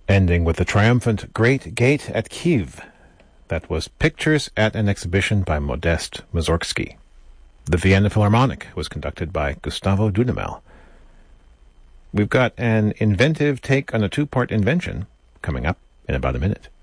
Ending with the triumphant Great Gate at Kiev. That was Pictures at an Exhibition by Modest Mussorgsky. The Vienna Philharmonic was conducted by Gustavo Dudamel. We've got an inventive take on a two-part invention coming up in about a minute.